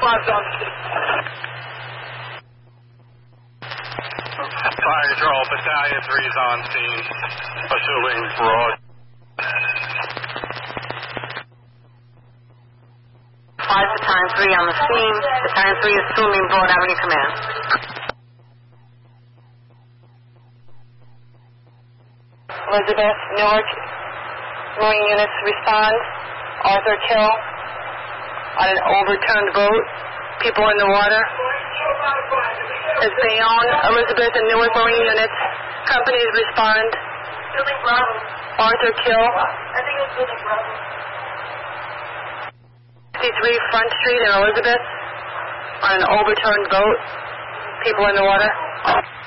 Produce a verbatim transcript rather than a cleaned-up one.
Squad's on scene. Fire control, Battalion three is on scene. Assuming broad. Five Battalion three on the scene. Battalion three assuming Broad Avenue command. Elizabeth, Newark, Marine units respond. Arthur Kill on an overturned boat. People in the water. It's Bayonne, Elizabeth, and Newark Marine units. Companies respond. Building Bravo. Arthur Kill. I think it's Building Bravo. sixty-three Front Street in Elizabeth on an overturned boat. People in the water.